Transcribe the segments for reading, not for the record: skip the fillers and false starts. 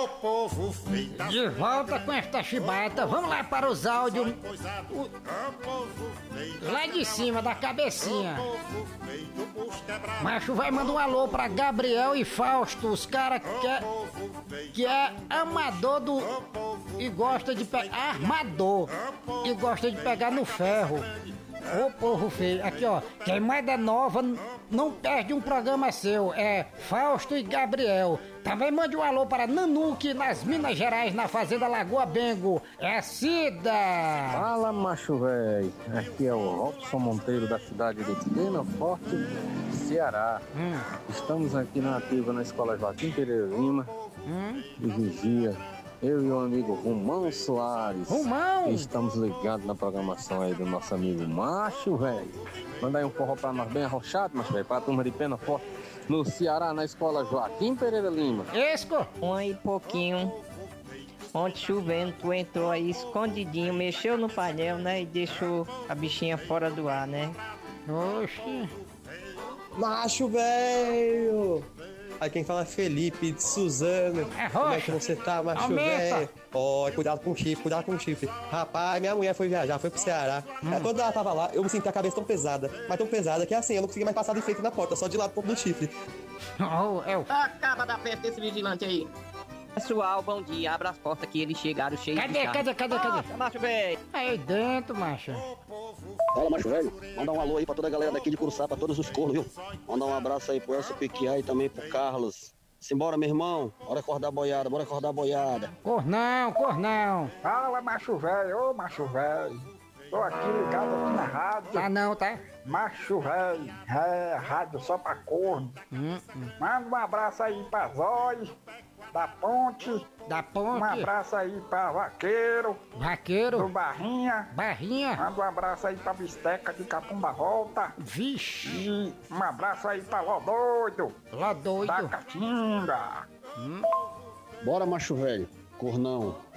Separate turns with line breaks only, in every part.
povo feio.
De volta com esta chibata, vamos lá para os áudios. Lá de cima da cabecinha. Macho vai mandar um alô pra Gabriel e Fausto, os caras que é amador do e gosta de pegar armador e gosta de pegar no ferro. Ô povo feio, aqui ó, quem mais é nova não perde um programa seu, é Fausto e Gabriel. Também mande um alô para Nanuque, nas Minas Gerais, na fazenda Lagoa Bengo, é Cida.
Fala macho véi, aqui é o Robson Monteiro da cidade de Pena Forte, Ceará. Estamos aqui na ativa na escola Joaquim Pereira Lima, de vigia. Eu e o amigo Romão Soares.
Romão!
Estamos ligados na programação aí do nosso amigo Macho, velho. Manda aí um forró pra nós bem arrochado, macho, velho, pra turma de Pena Forte, no Ceará, na escola Joaquim Pereira Lima.
Esco!
Um aí pouquinho. Ontem chovendo, tu entrou aí escondidinho, mexeu no painel, né? E deixou a bichinha fora do ar, né?
Oxi!
Macho, velho! Aí quem fala é Felipe, de Suzano.
É
Como é
roxa.
que você tá, macho
Aumenta.
velho? Ó, cuidado com o chifre, cuidado com o chifre. Rapaz, minha mulher foi viajar, foi pro Ceará. Quando ela tava lá, eu me senti a cabeça tão pesada. Mas tão pesada que assim, eu não consegui mais passar de frente na porta, só de lado do chifre.
Oh, é o...
Acaba da festa desse vigilante aí. Pessoal, bom dia. Abra as portas que eles chegaram cheios de
Cadê?
Nossa, macho velho.
Aí dentro, macho.
Fala, macho velho. Manda um alô aí pra toda a galera daqui de Curuçá, pra todos os cornos, viu? Manda um abraço aí pro Elcio Piquiá e também pro Carlos. Simbora, meu irmão. Bora acordar a boiada, bora acordar a boiada.
Cornão.
Fala, macho velho, ô macho velho. Tô aqui ligado aqui na rádio.
Tá não, tá?
Macho velho, é rádio só pra corno. Manda um abraço aí pra Zói, da Ponte.
Da ponte.
Um abraço aí pra Vaqueiro, do
Vaqueiro.
Barrinha.
Barrinha.
Manda um abraço aí pra Bisteca de Capum da Volta.
Vixe.
E um abraço aí pra Ló Doido,
Lá
da
doido.
Caatinga.
Bora, macho velho. Cornão.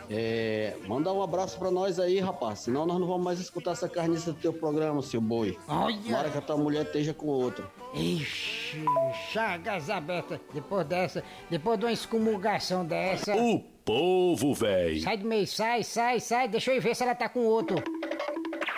Manda um abraço pra nós aí, rapaz. Senão nós não vamos mais escutar essa carniça do teu programa, seu boi.
Olha.
Tomara que a tua mulher esteja com outro.
Ixi, chagas abertas. Depois de uma excomulgação dessa.
O povo, véi.
Sai do meio, sai. Deixa eu ir ver se ela tá com outro.